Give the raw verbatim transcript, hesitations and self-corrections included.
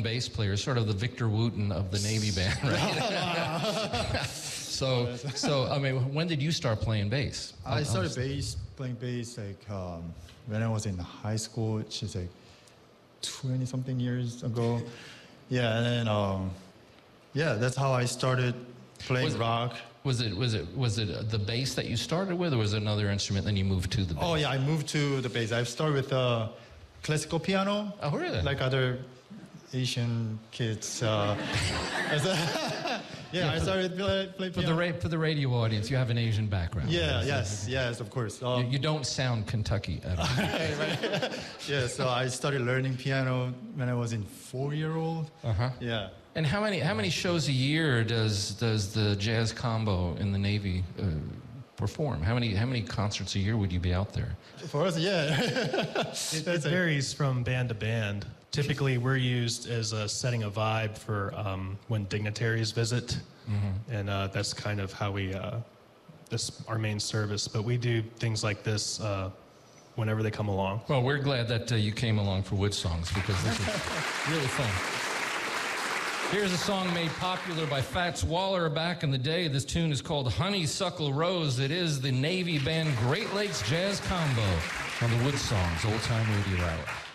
playing bass player, sort of the Victor Wooten of the Navy band, right? so, so I mean, when did you start playing bass? I started bass, playing bass like um, when I was in high school, which is like twenty something years ago. Yeah, and then um, yeah, that's how I started playing was rock. It, was it was it was it the bass that you started with, or was it another instrument? Then you moved to the bass? Oh yeah, I moved to the bass. I started with uh, classical piano. Oh really? Like other Asian kids. Uh, as a yeah, I started play, play for piano. the ra- for the radio audience. You have an Asian background. Yeah, right? yes, yes, of course. Um, you, you don't sound Kentucky at all. right, right. Yeah, so I started learning piano when I was in four-year-old. Uh huh. Yeah. And how many how many shows a year does does the jazz combo in the Navy uh, perform? How many how many concerts a year would you be out there? For us, yeah. it, it varies from band to band. Typically, we're used as a setting a vibe for um, when dignitaries visit, mm-hmm. and uh, that's kind of how we uh, this our main service. But we do things like this uh, whenever they come along. Well, we're glad that uh, you came along for Wood Songs, because this is really fun. Here's a song made popular by Fats Waller back in the day. This tune is called Honeysuckle Rose. It is the Navy band Great Lakes Jazz Combo on the Wood Songs Old Time Radio Hour.